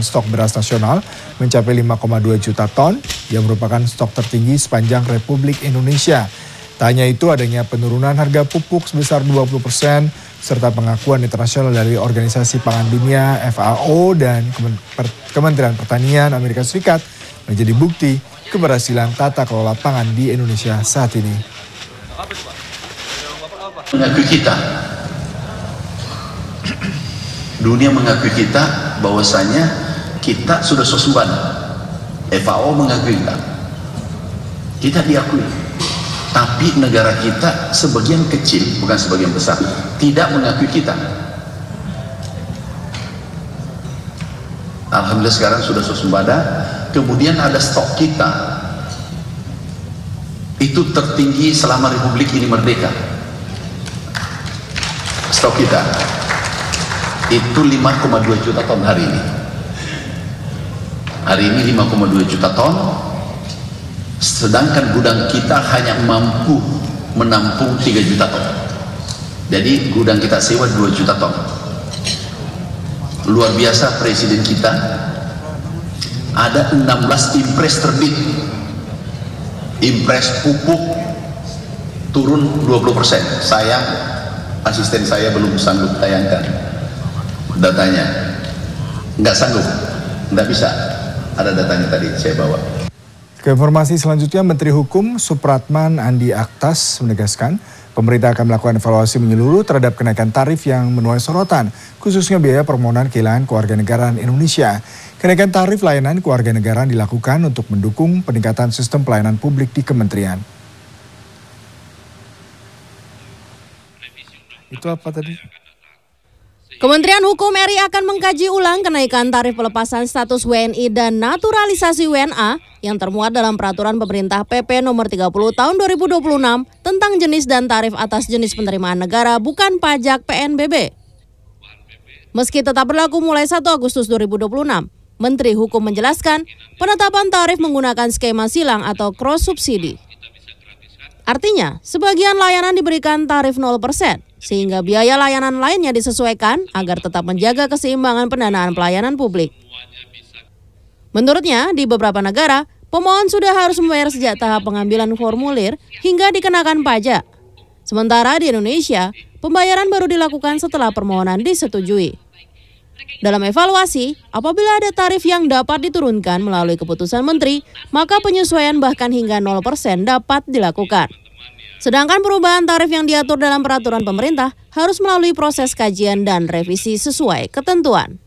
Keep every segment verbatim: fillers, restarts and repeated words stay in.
stok beras nasional mencapai lima koma dua juta ton, yang merupakan stok tertinggi sepanjang Republik Indonesia. Tak hanya itu, adanya penurunan harga pupuk sebesar dua puluh persen, serta pengakuan internasional dari Organisasi Pangan Dunia F A O dan Kementerian Pertanian Amerika Serikat menjadi bukti keberhasilan tata kelola pangan di Indonesia saat ini. Mengakui kita, dunia mengakui kita bahwasanya kita sudah swasembada. F A O mengakui kita, kita diakui. Tapi negara kita sebagian kecil, bukan sebagian besar, tidak mengakui kita. Alhamdulillah sekarang sudah swasembada. Kemudian ada stok kita, itu tertinggi selama Republik ini merdeka. Stok kita itu lima koma dua juta ton hari ini. Hari ini lima koma dua juta ton. Sedangkan gudang kita hanya mampu menampung tiga juta ton. Jadi gudang kita sewa dua juta ton. Luar biasa presiden kita. Ada enam belas impres terbit. Impres pupuk turun dua puluh persen. Sayang asisten saya belum sanggup tayangkan datanya. Nggak sanggup, nggak bisa. Ada datanya tadi saya bawa. Ke informasi selanjutnya, Menteri Hukum Supratman Andi Aktas menegaskan pemerintah akan melakukan evaluasi menyeluruh terhadap kenaikan tarif yang menuai sorotan, khususnya biaya permohonan kehilangan kewarganegaraan Indonesia. Kenaikan tarif layanan kewarganegaraan dilakukan untuk mendukung peningkatan sistem pelayanan publik di kementerian. Itu apa tadi? Kementerian Hukum R I akan mengkaji ulang kenaikan tarif pelepasan status W N I dan naturalisasi W N A yang termuat dalam Peraturan Pemerintah P P nomor tiga puluh tahun dua ribu dua puluh enam tentang jenis dan tarif atas jenis penerimaan negara bukan pajak P N B B. Meski tetap berlaku mulai satu Agustus dua ribu dua puluh enam, Menteri Hukum menjelaskan penetapan tarif menggunakan skema silang atau cross subsidi. Artinya, sebagian layanan diberikan tarif nol persen, sehingga biaya layanan lainnya disesuaikan agar tetap menjaga keseimbangan pendanaan pelayanan publik. Menurutnya, di beberapa negara, pemohon sudah harus membayar sejak tahap pengambilan formulir hingga dikenakan pajak. Sementara di Indonesia, pembayaran baru dilakukan setelah permohonan disetujui. Dalam evaluasi, apabila ada tarif yang dapat diturunkan melalui keputusan menteri, maka penyesuaian bahkan hingga nol persen dapat dilakukan. Sedangkan perubahan tarif yang diatur dalam peraturan pemerintah harus melalui proses kajian dan revisi sesuai ketentuan.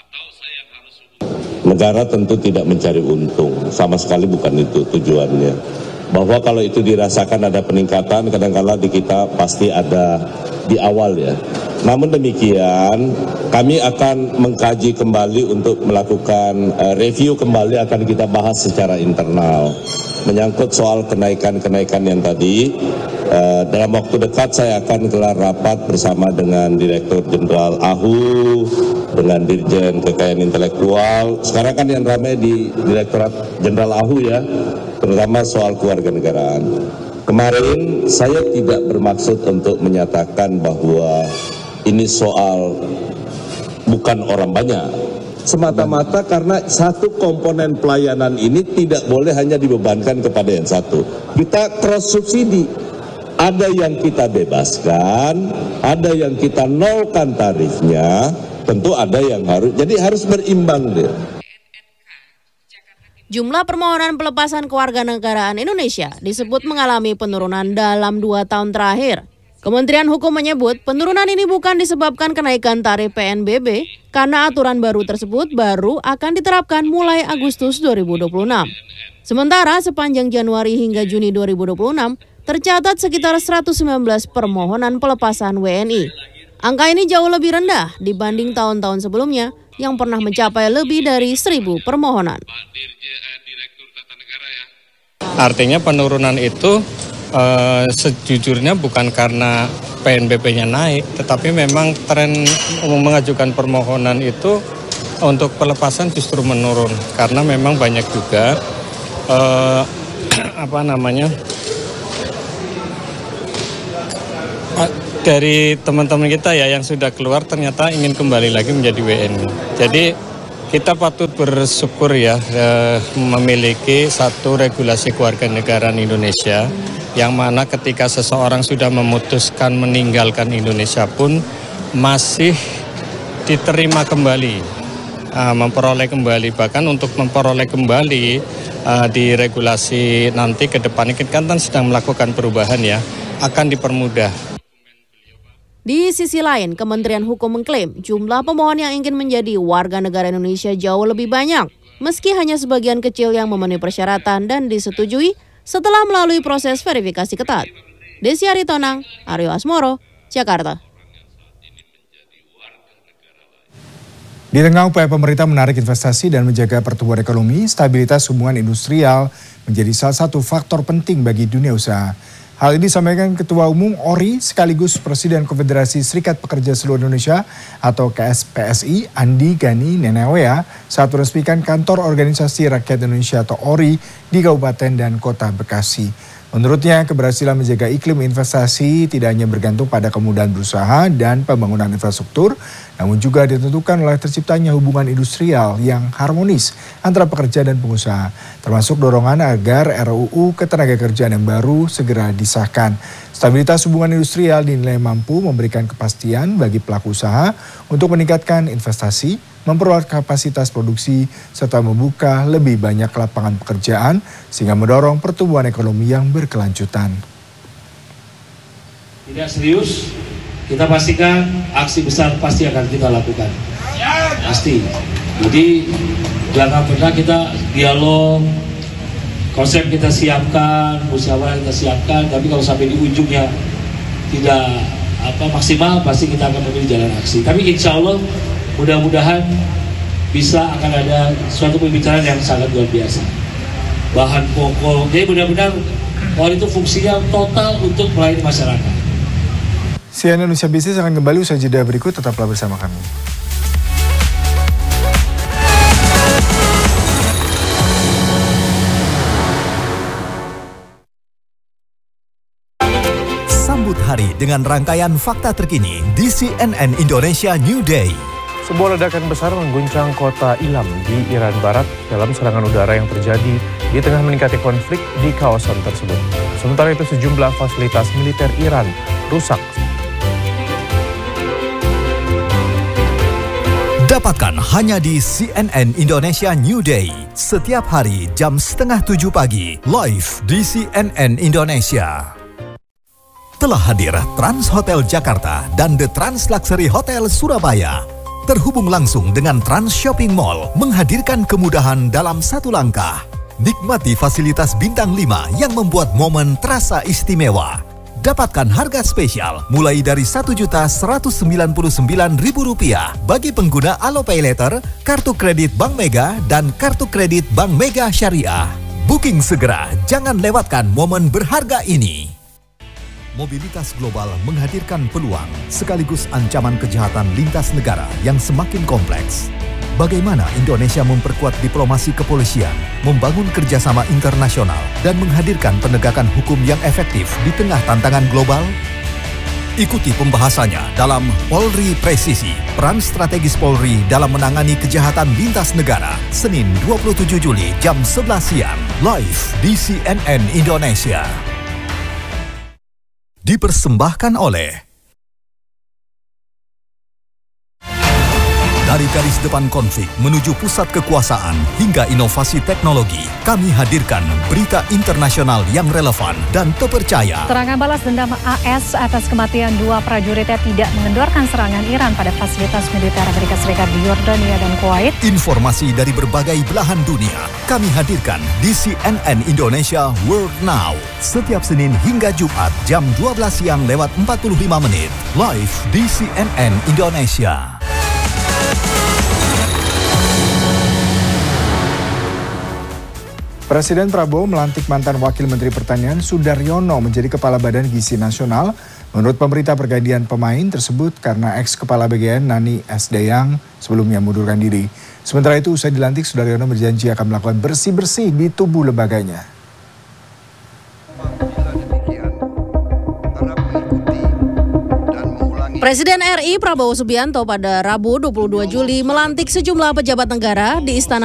Negara tentu tidak mencari untung, sama sekali bukan itu tujuannya. Bahwa kalau itu dirasakan ada peningkatan, kadang-kala di kita pasti ada di awal ya. Namun demikian, kami akan mengkaji kembali untuk melakukan uh, review kembali, akan kita bahas secara internal. Menyangkut soal kenaikan-kenaikan yang tadi, uh, dalam waktu dekat saya akan gelar rapat bersama dengan Direktur Jenderal A H U, dengan Dirjen Kekayaan Intelektual. Sekarang kan yang ramai di Direktorat Jenderal A H U ya, terutama soal kewarganegaraan. Kemarin saya tidak bermaksud untuk menyatakan bahwa ini soal bukan orang banyak. Semata-mata karena satu komponen pelayanan ini tidak boleh hanya dibebankan kepada yang satu. Kita cross subsidi. Ada yang kita bebaskan, ada yang kita nolkan tarifnya, tentu ada yang harus, jadi harus berimbang dia. Jumlah permohonan pelepasan kewarganegaraan Indonesia disebut mengalami penurunan dalam dua tahun terakhir. Kementerian Hukum menyebut penurunan ini bukan disebabkan kenaikan tarif P N B B karena aturan baru tersebut baru akan diterapkan mulai Agustus dua ribu dua puluh enam. Sementara sepanjang Januari hingga Juni dua ribu dua puluh enam tercatat sekitar seratus sembilan belas permohonan pelepasan W N I. Angka ini jauh lebih rendah dibanding tahun-tahun sebelumnya yang pernah mencapai lebih dari seribu permohonan. Artinya penurunan itu Uh, sejujurnya bukan karena P N B B-nya naik, tetapi memang tren mengajukan permohonan itu untuk pelepasan justru menurun karena memang banyak juga uh, apa namanya uh, dari teman-teman kita ya yang sudah keluar ternyata ingin kembali lagi menjadi W N I. Jadi kita patut bersyukur ya eh, memiliki satu regulasi kewarganegaraan Indonesia yang mana ketika seseorang sudah memutuskan meninggalkan Indonesia pun masih diterima kembali, uh, memperoleh kembali. Bahkan untuk memperoleh kembali uh, di regulasi nanti ke depan ini kan sedang melakukan perubahan ya, akan dipermudah. Di sisi lain, Kementerian Hukum mengklaim jumlah pemohon yang ingin menjadi warga negara Indonesia jauh lebih banyak, meski hanya sebagian kecil yang memenuhi persyaratan dan disetujui setelah melalui proses verifikasi ketat. Desi Aritonang, Aryo Asmoro, Jakarta. Di tengah upaya pemerintah menarik investasi dan menjaga pertumbuhan ekonomi, stabilitas hubungan industrial menjadi salah satu faktor penting bagi dunia usaha. Hal ini disampaikan Ketua Umum O R I sekaligus Presiden Konfederasi Serikat Pekerja Seluruh Indonesia atau K S P S I Andi Gani Nenawea saat meresmikan Kantor Organisasi Rakyat Indonesia atau O R I di Kabupaten dan Kota Bekasi. Menurutnya, keberhasilan menjaga iklim investasi tidak hanya bergantung pada kemudahan berusaha dan pembangunan infrastruktur, namun juga ditentukan oleh terciptanya hubungan industrial yang harmonis antara pekerja dan pengusaha, termasuk dorongan agar R U U Ketenagakerjaan yang baru segera disahkan. Stabilitas hubungan industrial dinilai mampu memberikan kepastian bagi pelaku usaha untuk meningkatkan investasi, memperluas kapasitas produksi, serta membuka lebih banyak lapangan pekerjaan sehingga mendorong pertumbuhan ekonomi yang berkelanjutan. Tidak serius, kita pastikan aksi besar pasti akan kita lakukan. Pasti. Jadi jangan pernah kita dialog, konsep kita siapkan, musyawarah kita siapkan, tapi kalau sampai di ujungnya tidak apa maksimal, pasti kita akan memilih jalan aksi. Tapi insya Allah mudah-mudahan bisa akan ada suatu pembicaraan yang sangat luar biasa. Bahan pokok, jadi benar-benar O R I itu fungsinya total untuk melayani masyarakat. C N N Indonesia Bisnis akan kembali usai jeda berikut, tetaplah bersama kami. Sambut hari dengan rangkaian fakta terkini di C N N Indonesia New Day. Sebuah ledakan besar mengguncang kota Ilam di Iran Barat dalam serangan udara yang terjadi di tengah meningkatnya konflik di kawasan tersebut. Sementara itu sejumlah fasilitas militer Iran rusak. Dapatkan hanya di C N N Indonesia New Day. Setiap hari jam setengah tujuh pagi, live di C N N Indonesia. Telah hadir Trans Hotel Jakarta dan The Trans Luxury Hotel Surabaya. Terhubung langsung dengan Trans Shopping Mall, menghadirkan kemudahan dalam satu langkah. Nikmati fasilitas bintang lima yang membuat momen terasa istimewa. Dapatkan harga spesial mulai dari satu juta seratus sembilan puluh sembilan ribu rupiah bagi pengguna Alopay Later, kartu kredit Bank Mega, dan kartu kredit Bank Mega Syariah. Booking segera, jangan lewatkan momen berharga ini. Mobilitas global menghadirkan peluang sekaligus ancaman kejahatan lintas negara yang semakin kompleks. Bagaimana Indonesia memperkuat diplomasi kepolisian, membangun kerjasama internasional, dan menghadirkan penegakan hukum yang efektif di tengah tantangan global? Ikuti pembahasannya dalam Polri Presisi, peran strategis Polri dalam menangani kejahatan lintas negara, Senin dua puluh tujuh Juli jam sebelas siang, live di C N N Indonesia. Dipersembahkan oleh dari garis depan konflik menuju pusat kekuasaan hingga inovasi teknologi, kami hadirkan berita internasional yang relevan dan terpercaya. Serangan balas dendam A S atas kematian dua prajuritnya tidak mengendorkan serangan Iran pada fasilitas militer Amerika Serikat di Yordania dan Kuwait. Informasi dari berbagai belahan dunia kami hadirkan di C N N Indonesia World Now. Setiap Senin hingga Jumat jam dua belas siang lewat empat puluh lima menit. Live di C N N Indonesia. Presiden Prabowo melantik mantan Wakil Menteri Pertanian Sudaryono menjadi Kepala Badan Gizi Nasional. Menurut pemerintah, pergantian pemain tersebut karena ex-Kepala B G N Nani S. Dayang sebelumnya mundurkan diri. Sementara itu, usai dilantik, Sudaryono berjanji akan melakukan bersih-bersih di tubuh lembaganya. Presiden R I Prabowo Subianto pada Rabu dua puluh dua Juli melantik sejumlah pejabat negara di Istana